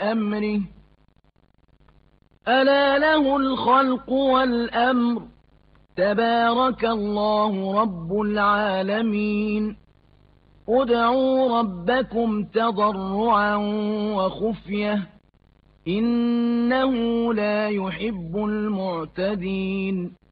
أمره ألا له الخلق والأمر تبارك الله رب العالمين ادعوا ربكم تضرعا وخفية إنه لا يحب المعتدين